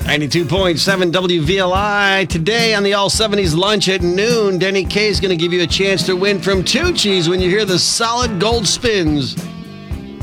92.7 WVLI. Today on the All 70s Lunch at noon, Denny K is going to give you a chance to win from Tucci's when you hear the solid gold spins.